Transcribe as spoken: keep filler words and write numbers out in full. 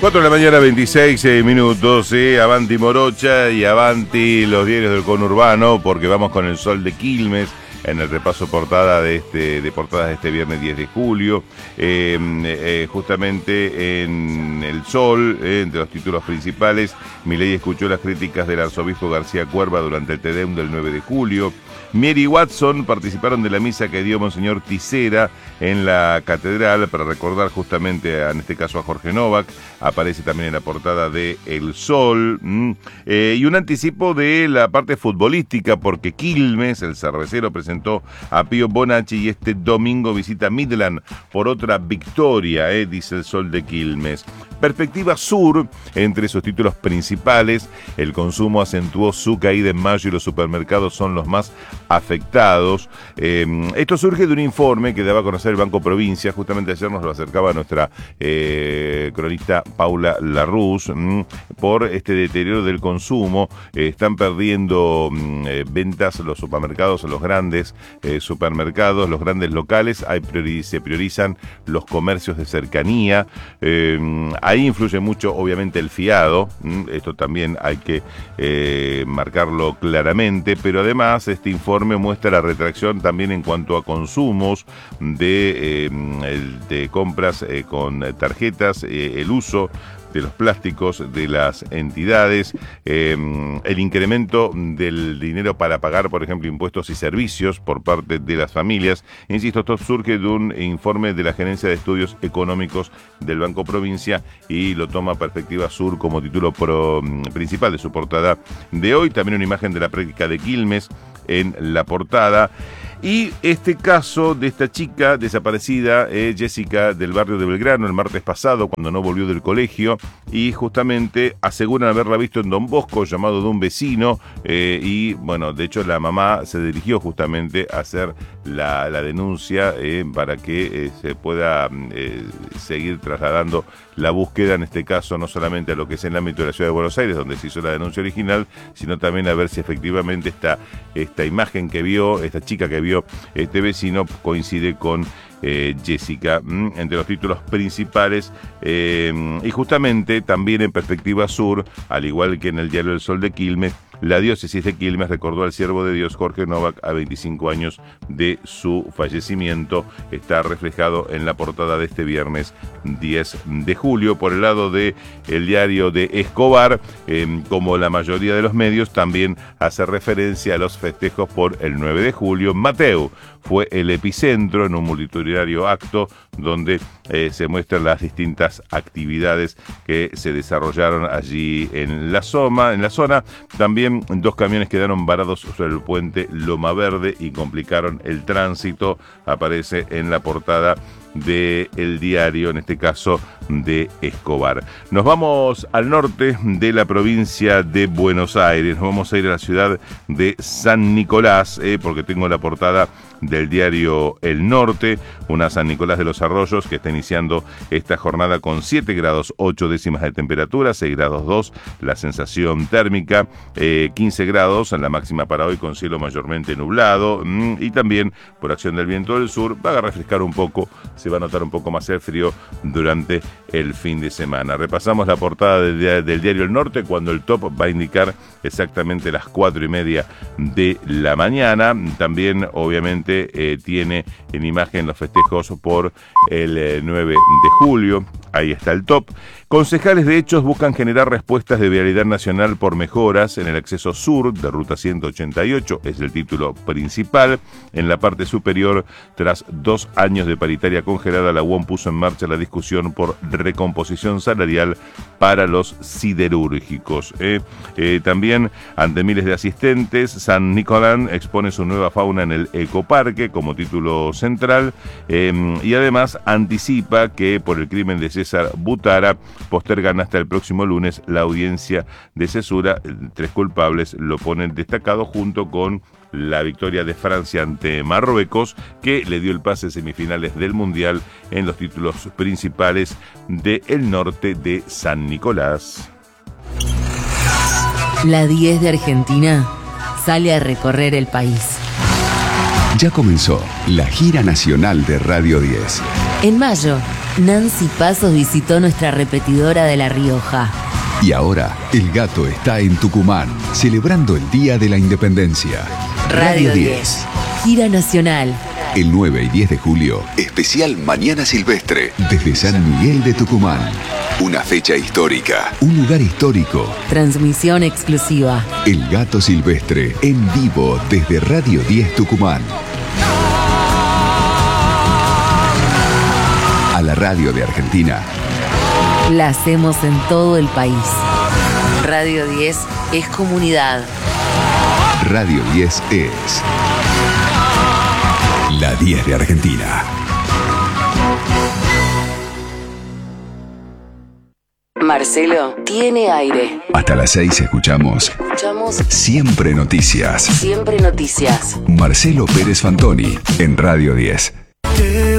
cuatro de la mañana, veintiséis eh, minutos, eh, avanti Morocha y avanti los diarios del conurbano, porque vamos con el Sol de Quilmes en el repaso portada de este de portadas de este viernes diez de julio. Eh, eh, justamente en el Sol, eh, entre los títulos principales, Milei escuchó las críticas del arzobispo García Cuerva durante el Te Deum del nueve de julio. Mier y Watson participaron de la misa que dio Monseñor Tisera en la catedral para recordar justamente, a, en este caso, a Jorge Novak. Aparece también en la portada de El Sol. ¿Mm? Eh, y un anticipo de la parte futbolística, porque Quilmes, el cervecero, presentó a Pío Bonacci y este domingo visita Midland por otra victoria, eh, dice El Sol de Quilmes. Perspectiva Sur, entre sus títulos principales, el consumo acentuó su caída en mayo y los supermercados son los más afectados. Eh, esto surge de un informe que daba a conocer el Banco Provincia. Justamente ayer nos lo acercaba nuestra eh, cronista Paula Larruz, mmm, por este deterioro del consumo. Eh, están perdiendo mmm, eh, ventas los supermercados, los grandes eh, supermercados, los grandes locales. Hay priori- se priorizan los comercios de cercanía. Eh, ahí influye mucho, obviamente, el fiado. Mmm, esto también hay que eh, marcarlo claramente, pero además este informe muestra la retracción también en cuanto a consumos de, eh, de compras eh, con tarjetas, eh, el uso de los plásticos de las entidades, eh, el incremento del dinero para pagar, por ejemplo, impuestos y servicios por parte de las familias. Insisto, esto surge de un informe de la Gerencia de Estudios Económicos del Banco Provincia y lo toma Perspectiva Sur como título pro, principal de su portada de hoy. También una imagen de la práctica de Quilmes en la portada. Y este caso de esta chica desaparecida, eh, Jessica, del barrio de Belgrano, el martes pasado, cuando no volvió del colegio, y justamente aseguran haberla visto en Don Bosco, llamado de un vecino, eh, y bueno, de hecho la mamá se dirigió justamente a hacer la, la denuncia eh, para que eh, se pueda eh, seguir trasladando la búsqueda, en este caso no solamente a lo que es el ámbito de la ciudad de Buenos Aires, donde se hizo la denuncia original, sino también a ver si efectivamente esta, esta imagen que vio, esta chica que vio este vecino, coincide con eh, Jessica, ¿m? Entre los títulos principales. Eh, y justamente también en Perspectiva Sur, al igual que en el diario El Sol de Quilmes, la diócesis de Quilmes recordó al siervo de Dios Jorge Novak a veinticinco años de su fallecimiento. Está reflejado en la portada de este viernes diez de julio. Por el lado de el diario de Escobar, eh, como la mayoría de los medios, también hace referencia a los festejos por el nueve de julio. Mateu fue el epicentro en un multitudinario acto donde eh, se muestran las distintas actividades que se desarrollaron allí en la zona. En la zona también dos camiones quedaron varados sobre el puente Loma Verde y complicaron el tránsito. Aparece en la portada del diario, en este caso de Escobar. Nos vamos al norte de la provincia de Buenos Aires. Nos vamos a ir a la ciudad de San Nicolás, eh, porque tengo la portada del diario El Norte, una San Nicolás de los Arroyos que está iniciando esta jornada con siete grados ocho décimas de temperatura, seis grados dos la sensación térmica, eh, quince grados en la máxima para hoy, con cielo mayormente nublado, mmm, y también por acción del viento del sur va a refrescar un poco, se va a notar un poco más el frío durante el fin de semana. Repasamos la portada del, del diario El Norte, cuando el top va a indicar exactamente las cuatro y media de la mañana. También, obviamente, eh, tiene en imagen los festejos por el eh, nueve de julio. Ahí está el top. Concejales de Hechos buscan generar respuestas de vialidad nacional por mejoras en el acceso sur de Ruta ciento ochenta y ocho, es el título principal. En la parte superior, tras dos años de paritaria congelada, la U O M puso en marcha la discusión por recomposición salarial para los siderúrgicos. Eh, eh, también, ante miles de asistentes, San Nicolás expone su nueva fauna en el Ecoparque como título central, eh, y además anticipa que por el crimen de César Butara postergan hasta el próximo lunes la audiencia de cesura. Tres culpables lo ponen destacado junto con la victoria de Francia ante Marruecos, que le dio el pase a semifinales del Mundial en los títulos principales de El Norte de San Nicolás. La diez de Argentina sale a recorrer el país. Ya comenzó la gira nacional de Radio diez. En mayo, Nancy Pasos visitó nuestra repetidora de La Rioja. Y ahora, El Gato está en Tucumán, celebrando el Día de la Independencia. Radio diez. Gira nacional. El nueve y diez de julio, especial Mañana Silvestre, desde San Miguel de Tucumán. Una fecha histórica, un lugar histórico. Transmisión exclusiva. El Gato Silvestre, en vivo desde Radio diez Tucumán. A la radio de Argentina. La hacemos en todo el país. Radio diez es comunidad. Radio diez es la diez de Argentina. Marcelo tiene aire. Hasta las seis escuchamos. Escuchamos Siempre Noticias. Siempre Noticias. Marcelo Pérez Fantoni en Radio diez.